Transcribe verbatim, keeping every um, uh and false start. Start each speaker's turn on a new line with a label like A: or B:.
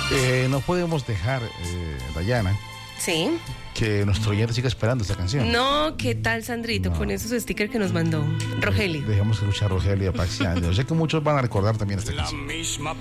A: Eh, no podemos dejar, eh, Dayana,
B: Sí.
A: que nuestro oyente siga esperando esta canción.
B: No, ¿qué tal, Sandrito?
A: No.
B: Con esos stickers que nos mandó Rogelio.
A: Dejamos escuchar a Rogelia Paxián. Yo sé que muchos van a recordar también esta canción.